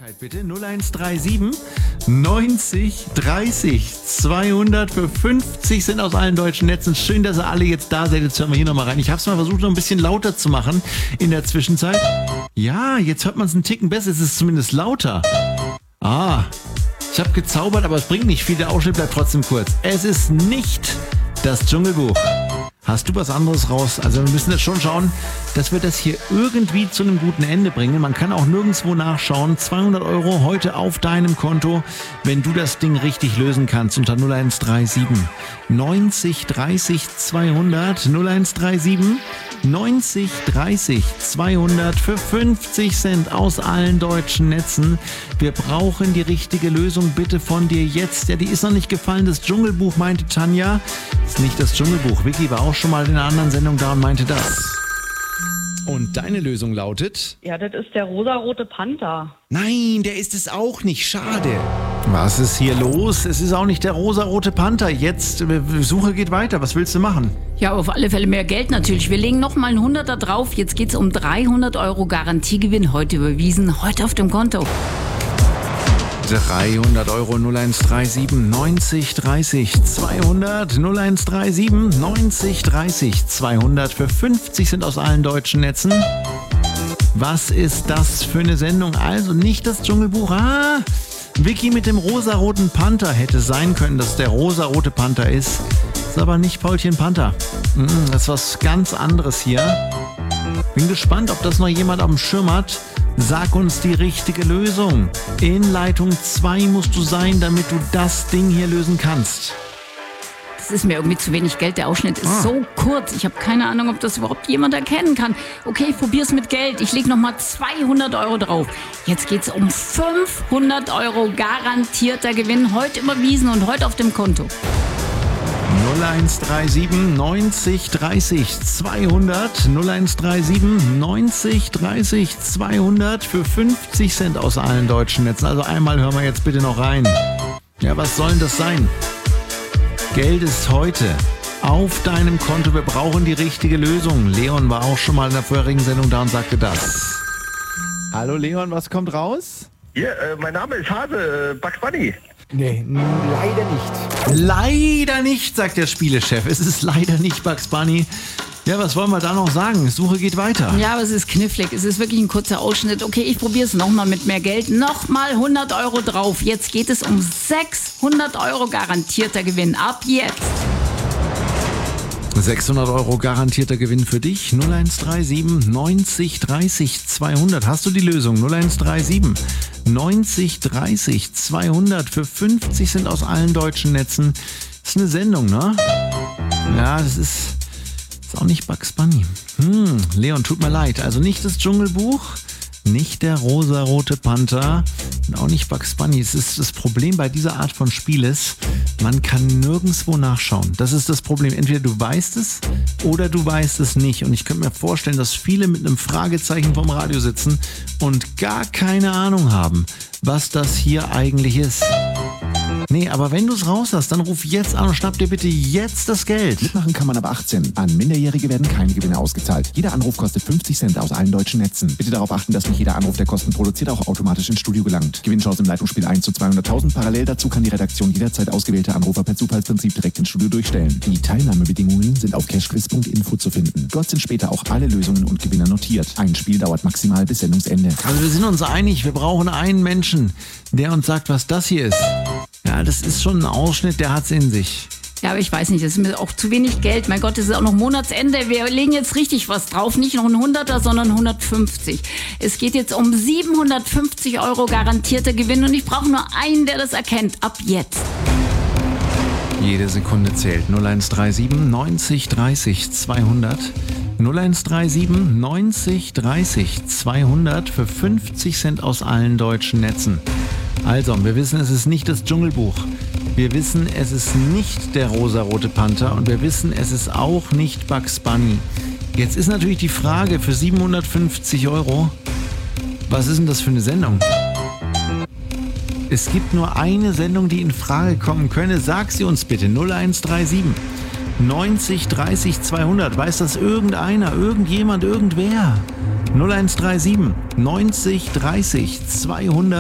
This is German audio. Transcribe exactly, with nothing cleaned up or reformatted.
Bitte null eins drei sieben neunzig dreißig zweihundert für fünfzig sind aus allen deutschen Netzen. Schön, dass ihr alle jetzt da seid. Jetzt hören wir hier nochmal rein. Ich habe es mal versucht, noch ein bisschen lauter zu machen in der Zwischenzeit. Ja, jetzt hört man es einen Ticken besser. Es ist zumindest lauter. Ah, ich habe gezaubert, aber es bringt nicht viel. Der Ausschnitt bleibt trotzdem kurz. Es ist nicht das Dschungelbuch. Hast du was anderes raus? Also wir müssen jetzt schon schauen, dass wir das hier irgendwie zu einem guten Ende bringen. Man kann auch nirgendwo nachschauen. zweihundert Euro heute auf deinem Konto, wenn du das Ding richtig lösen kannst. Unter null eins drei sieben neunzig dreißig zweihundert null eins drei sieben neunzig dreißig zweihundert für fünfzig Cent aus allen deutschen Netzen. Wir brauchen die richtige Lösung bitte von dir jetzt. Ja, die ist noch nicht gefallen. Das Dschungelbuch, meinte Tanja. Ist nicht das Dschungelbuch. Vicky war auch schon mal in einer anderen Sendung da und meinte das. Und deine Lösung lautet? Ja, das ist der rosarote Panther. Nein, der ist es auch nicht. Schade. Was ist hier los? Es ist auch nicht der rosarote Panther. Jetzt, Suche geht weiter. Was willst du machen? Ja, auf alle Fälle mehr Geld natürlich. Wir legen nochmal einen Hunderter drauf. Jetzt geht's um dreihundert Euro Garantiegewinn. Heute überwiesen, heute auf dem Konto. dreihundert Euro null eins drei sieben neunzig dreißig zweihundert null eins drei sieben neunzig dreißig zweihundert für fünfzig sind aus allen deutschen Netzen. Was ist das für eine Sendung? Also nicht das Dschungelbuch. Ah, Vicky mit dem rosaroten Panther. Hätte sein können, dass der rosarote Panther ist. Ist aber nicht Paulchen Panther. Das ist was ganz anderes hier. Bin gespannt, ob das noch jemand auf dem Schirm hat. Sag uns die richtige Lösung. In Leitung zwei musst du sein, damit du das Ding hier lösen kannst. Das ist mir irgendwie zu wenig Geld. Der Ausschnitt ist ah. so kurz. Ich habe keine Ahnung, ob das überhaupt jemand erkennen kann. Okay, ich probier's mit Geld. Ich lege nochmal zweihundert Euro drauf. Jetzt geht's um fünfhundert Euro garantierter Gewinn. Heute überwiesen und heute auf dem Konto. null eins drei sieben neunzig dreißig zweihundert null eins drei sieben neunzig dreißig zweihundert für fünfzig Cent aus allen deutschen Netzen. Also einmal hören wir jetzt bitte noch rein. Ja, was soll denn das sein? Geld ist heute auf deinem Konto. Wir brauchen die richtige Lösung. Leon war auch schon mal in der vorherigen Sendung da und sagte das. Hallo Leon, was kommt raus? Ja, äh, mein Name ist Hase, äh, Bugs Bunny. Nee, leider nicht. Leider nicht, sagt der Spielechef. Es ist leider nicht Bugs Bunny. Ja, was wollen wir da noch sagen? Suche geht weiter. Ja, aber es ist knifflig. Es ist wirklich ein kurzer Ausschnitt. Okay, ich probiere es nochmal mit mehr Geld. Nochmal hundert Euro drauf. Jetzt geht es um sechshundert Euro garantierter Gewinn. Ab jetzt. sechshundert Euro garantierter Gewinn für dich. null eins drei sieben neunzig dreißig zweihundert. Hast du die Lösung? null eins drei sieben neunzig dreißig zweihundert für fünfzig sind aus allen deutschen Netzen. Das ist eine Sendung, ne? Ja, das ist, ist auch nicht Bugs Bunny. Hm, Leon, tut mir leid. Also nicht das Dschungelbuch, nicht der rosarote Panther und auch nicht Bugs Bunny. Es ist das Problem bei dieser Art von Spiel ist, man kann nirgendwo nachschauen. Das ist das Problem. Entweder du weißt es oder du weißt es nicht. Und ich könnte mir vorstellen, dass viele mit einem Fragezeichen vorm Radio sitzen und gar keine Ahnung haben, was das hier eigentlich ist. Nee, aber wenn du es raus hast, dann ruf jetzt an und schnapp dir bitte jetzt das Geld. Mitmachen kann man ab achtzehn. An Minderjährige werden keine Gewinne ausgezahlt. Jeder Anruf kostet fünfzig Cent aus allen deutschen Netzen. Bitte darauf achten, dass nicht jeder Anruf, der Kosten produziert, auch automatisch ins Studio gelangt. Gewinnchance im Leitungsspiel eins zu zweihunderttausend. Parallel dazu kann die Redaktion jederzeit ausgewählte Anrufer per Zufallsprinzip direkt ins Studio durchstellen. Die Teilnahmebedingungen sind auf cashquiz punkt info zu finden. Dort sind später auch alle Lösungen und Gewinner notiert. Ein Spiel dauert maximal bis Sendungsende. Also wir sind uns einig, wir brauchen einen Menschen, der uns sagt, was das hier ist. Ja, das ist schon ein Ausschnitt, der hat's in sich. Ja, aber ich weiß nicht, das ist mir auch zu wenig Geld. Mein Gott, das ist auch noch Monatsende. Wir legen jetzt richtig was drauf. Nicht noch ein Hunderter, sondern hundertfünfzig. Es geht jetzt um siebenhundertfünfzig Euro garantierter Gewinn und ich brauche nur einen, der das erkennt. Ab jetzt. Jede Sekunde zählt. null eins drei sieben neunzig dreißig zweihundert null eins drei sieben neunzig dreißig zweihundert für fünfzig Cent aus allen deutschen Netzen. Also, wir wissen, es ist nicht das Dschungelbuch. Wir wissen, es ist nicht der rosarote Panther und wir wissen, es ist auch nicht Bugs Bunny. Jetzt ist natürlich die Frage für siebenhundertfünfzig Euro, was ist denn das für eine Sendung? Es gibt nur eine Sendung, die in Frage kommen könne. Sag sie uns bitte. null eins drei sieben neunzig dreißig zweihundert. Weiß das irgendeiner, irgendjemand, irgendwer? null eins drei sieben neunzig dreißig zweihundert.